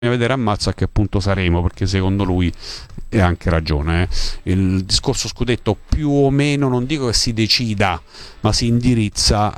vedere a marzo a che punto saremo, perché secondo lui e ha anche ragione, il discorso scudetto più o meno, non dico che si decida, ma si indirizza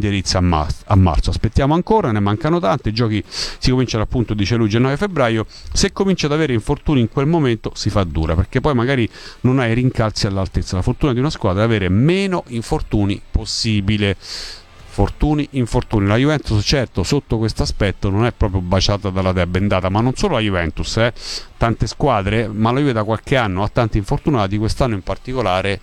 a marzo. Aspettiamo ancora, ne mancano tanti, i giochi si cominciano appunto, dice lui, gennaio febbraio. Se comincia ad avere infortuni in quel momento si fa dura, perché poi magari non hai rincalzi all'altezza. La fortuna di una squadra è avere meno infortuni possibile. Infortuni. La Juventus, certo, sotto questo aspetto non è proprio baciata dalla dea bendata, ma non solo la Juventus, tante squadre, ma la Juve da qualche anno ha tanti infortunati, quest'anno in particolare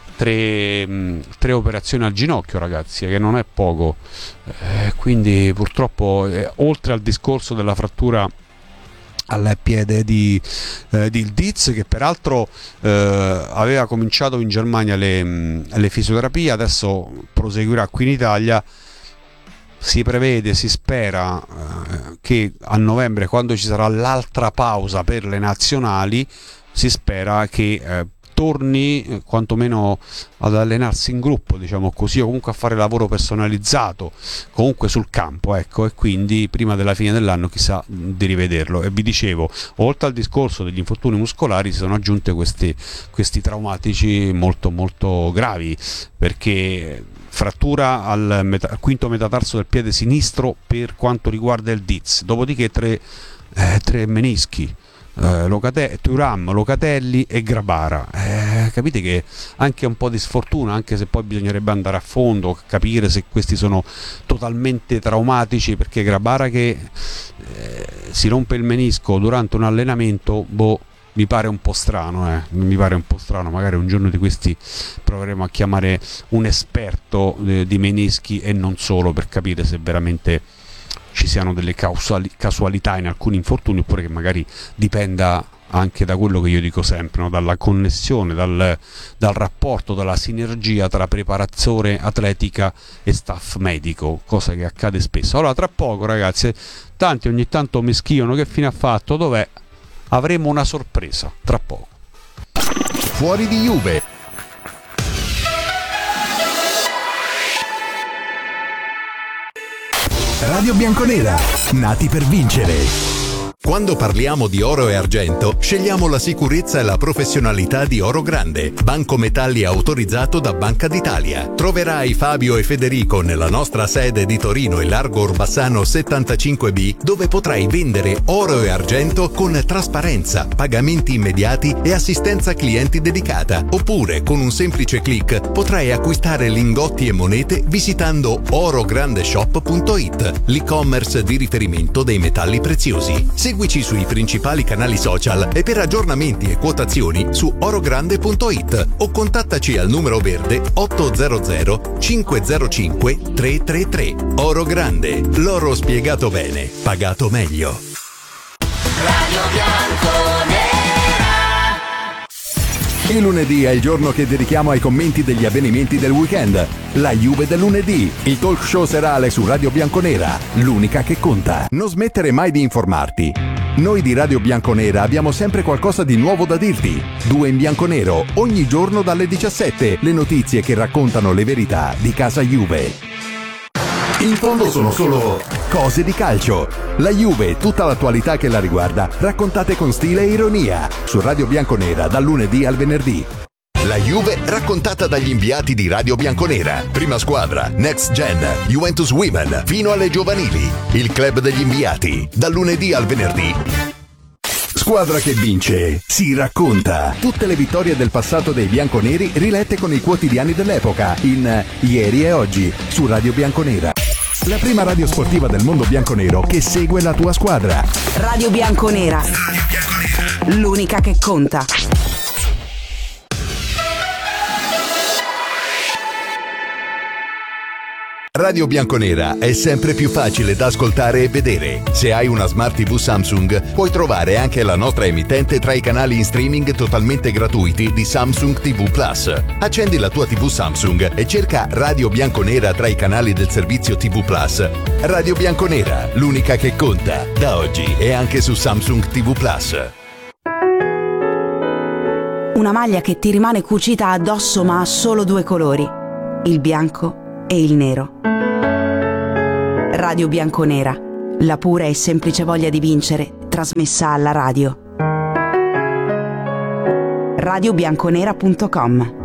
tre operazioni al ginocchio, ragazzi, che non è poco, quindi purtroppo oltre al discorso della frattura al piede di Ildiz, che peraltro aveva cominciato in Germania le fisioterapie, adesso proseguirà qui in Italia. Si prevede, si spera che a novembre, quando ci sarà l'altra pausa per le nazionali, si spera che torni quantomeno ad allenarsi in gruppo, diciamo così, o comunque a fare lavoro personalizzato comunque sul campo, ecco, e quindi prima della fine dell'anno chissà di rivederlo. E vi dicevo, oltre al discorso degli infortuni muscolari si sono aggiunte questi traumatici molto molto gravi, perché frattura al quinto metatarso del piede sinistro per quanto riguarda il Diz, dopodiché tre menischi, Thuram, Locatelli e Grabara. Capite che anche un po' di sfortuna, anche se poi bisognerebbe andare a fondo, capire se questi sono totalmente traumatici, perché Grabara che si rompe il menisco durante un allenamento, mi pare un po' strano, magari un giorno di questi proveremo a chiamare un esperto di menischi e non solo, per capire se veramente ci siano delle casualità in alcuni infortuni, oppure che magari dipenda anche da quello che io dico sempre, no? Dalla connessione, dal rapporto, dalla sinergia tra preparazione atletica e staff medico, cosa che accade spesso. Allora, tra poco, ragazzi, tanti ogni tanto mi scrivono: che fine ha fatto, dov'è? Avremo una sorpresa tra poco. Fuori di Juve. Radio Bianconera, nati per vincere. Quando parliamo di oro e argento, scegliamo la sicurezza e la professionalità di Oro Grande, banco metalli autorizzato da Banca d'Italia. Troverai Fabio e Federico nella nostra sede di Torino e Largo Orbassano 75B, dove potrai vendere oro e argento con trasparenza, pagamenti immediati e assistenza clienti dedicata. Oppure, con un semplice click, potrai acquistare lingotti e monete visitando orograndeshop.it, l'e-commerce di riferimento dei metalli preziosi. Seguici sui principali canali social e per aggiornamenti e quotazioni su orogrande.it o contattaci al numero verde 800 505 333. Oro Grande, l'oro spiegato bene, pagato meglio. Radio Bianconera. Il lunedì è il giorno che dedichiamo ai commenti degli avvenimenti del weekend. La Juve del lunedì, il talk show serale su Radio Bianconera, l'unica che conta. Non smettere mai di informarti. Noi di Radio Bianconera abbiamo sempre qualcosa di nuovo da dirti. 2 in bianconero, ogni giorno dalle 17, le notizie che raccontano le verità di casa Juve. In fondo sono solo cose di calcio. La Juve, tutta l'attualità che la riguarda, raccontate con stile e ironia, su Radio Bianconera dal lunedì al venerdì. La Juve raccontata dagli inviati di Radio Bianconera. Prima squadra, Next Gen, Juventus Women, fino alle giovanili. Il club degli inviati, dal lunedì al venerdì. Squadra che vince, si racconta. Tutte le vittorie del passato dei bianconeri rilette con i quotidiani dell'epoca, in Ieri e Oggi, su Radio Bianconera. La prima radio sportiva del mondo bianconero che segue la tua squadra. Radio Bianconera. L'unica che conta. Radio Bianconera è sempre più facile da ascoltare e vedere. Se hai una Smart TV Samsung, puoi trovare anche la nostra emittente tra i canali in streaming totalmente gratuiti di Samsung TV Plus. Accendi la tua TV Samsung e cerca Radio Bianconera tra i canali del servizio TV Plus. Radio Bianconera, l'unica che conta, da oggi e anche su Samsung TV Plus. Una maglia che ti rimane cucita addosso ma ha solo 2 colori, il bianco e il nero. Radio Bianconera, la pura e semplice voglia di vincere trasmessa alla radio. radiobianconera.com